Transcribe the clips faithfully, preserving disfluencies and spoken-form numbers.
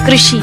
कृषि।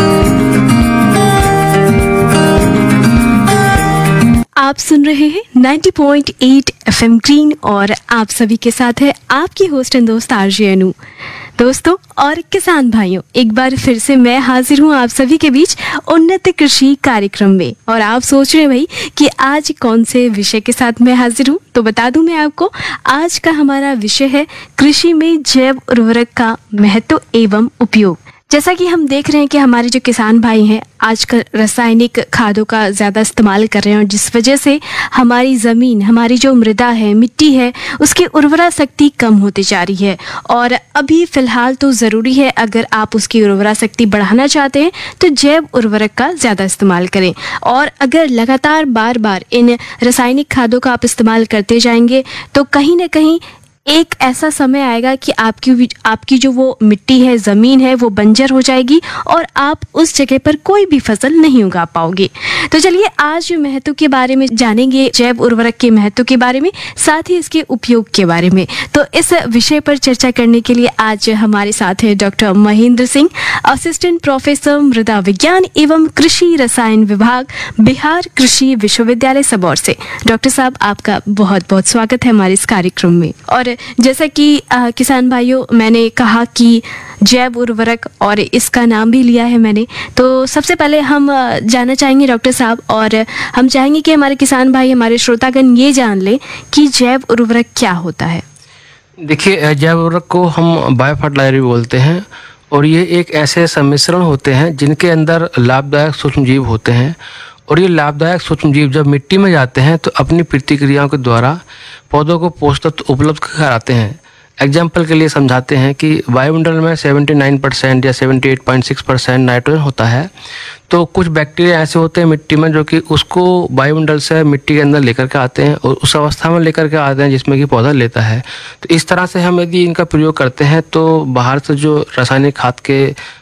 आप सुन रहे हैं नब्बे पॉइंट आठ एफएम ग्रीन और आप सभी के साथ है आपकी होस्ट एंड दोस्त आरजे अनु। दोस्तों और किसान भाइयों, एक बार फिर से मैं हाजिर हूँ आप सभी के बीच उन्नत कृषि कार्यक्रम में। और आप सोच रहे हैं भाई कि आज कौन से विषय के साथ मैं हाजिर हूँ, तो बता दूं मैं आपको, आज का हमारा विषय है कृषि में जैव उर्वरक का महत्व एवं उपयोग। जैसा कि हम देख रहे हैं कि हमारे जो किसान भाई हैं आजकल रासायनिक खादों का ज़्यादा इस्तेमाल कर रहे हैं और जिस वजह से हमारी ज़मीन, हमारी जो मृदा है, मिट्टी है, उसकी उर्वरा शक्ति कम होती जा रही है। और अभी फ़िलहाल तो ज़रूरी है, अगर आप उसकी उर्वरा शक्ति बढ़ाना चाहते हैं तो जैव उर्वरक का ज़्यादा इस्तेमाल करें। और अगर लगातार बार बार इन रासायनिक खादों का आप इस्तेमाल करते जाएंगे तो कहीं ना कहीं एक ऐसा समय आएगा कि आपकी आपकी जो वो मिट्टी है, ज़मीन है, वो बंजर हो जाएगी और आप उस जगह पर कोई भी फसल नहीं उगा पाओगे। तो चलिए आज महत्व के बारे में जानेंगे, जैव उर्वरक के महत्व के बारे में, साथ ही इसके उपयोग के बारे में। तो इस विषय पर चर्चा करने के लिए आज हमारे साथ है doctor Mahendra Singh, assistant professor मृदा विज्ञान एवं कृषि रसायन विभाग, बिहार कृषि विश्वविद्यालय सबौर से। डॉक्टर साहब, आपका बहुत बहुत स्वागत है हमारे इस कार्यक्रम में। और जैसा कि आ, किसान भाइयों, मैंने कहा कि जैव उर्वरक और इसका नाम भी लिया है मैंने, तो सबसे पहले हम जानना चाहेंगे डॉक्टर साहब, और हम चाहेंगे कि हमारे किसान भाई, हमारे श्रोतागण ये जान लें कि जैव उर्वरक क्या होता है। देखिए, जैव उर्वरक को हम बायो फर्टिलाइजर भी बोलते हैं और ये एक ऐसे सम्मिश्रण होते हैं जिनके अंदर लाभदायक सूक्ष्मजीव होते हैं। और ये लाभदायक सूक्ष्मजीव जब मिट्टी में जाते हैं तो अपनी प्रतिक्रियाओं के द्वारा पौधों को पोषक तत्व उपलब्ध कराते हैं। एग्जाम्पल के लिए समझाते हैं कि वायुमंडल में उन्यासी परसेंट या अठहत्तर पॉइंट छह परसेंट नाइट्रोजन होता है, तो कुछ बैक्टीरिया ऐसे होते हैं मिट्टी में जो कि उसको वायुमंडल से मिट्टी के अंदर लेकर के आते हैं और उस अवस्था में लेकर के आते हैं जिसमें कि पौधा लेता है। तो इस तरह से हम यदि इनका प्रयोग करते हैं तो बाहर से जो रासायनिक खाद के